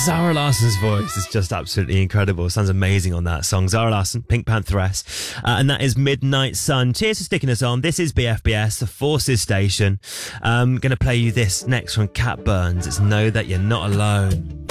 Zara Larsson's voice is just absolutely incredible. Sounds amazing on that song. Zara Larsson, Pink Pantheress. And that is Midnight Sun. Cheers for sticking us on. This is BFBS, the Forces Station. I'm going to play you this next from Cat Burns. It's Know That You're Not Alone.